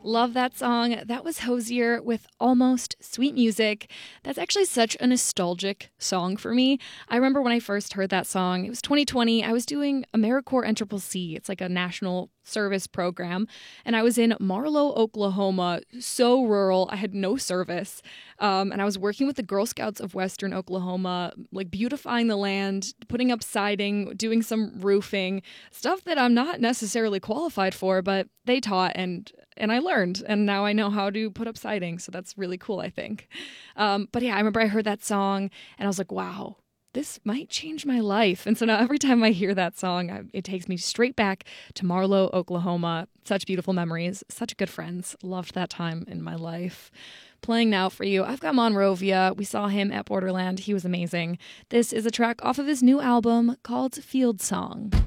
Love that song. That was Hosier with Almost Sweet Music. That's actually such a nostalgic song for me. I remember when I first heard that song, it was 2020. I was doing AmeriCorps NCCC. It's like a national service program. And I was in Marlow, Oklahoma, so rural. I had no service. And I was working with the Girl Scouts of Western Oklahoma, like beautifying the land, putting up siding, doing some roofing, stuff that I'm not necessarily qualified for, but they taught and I learned, and now I know how to put up siding, so that's really cool, I think. But yeah, I remember I heard that song, and I was like, wow, this might change my life. And so now every time I hear that song, it takes me straight back to Marlow, Oklahoma. Such beautiful memories, such good friends. Loved that time in my life. Playing now for you, I've got Monrovia. We saw him at Borderland. He was amazing. This is a track off of his new album called Field Song.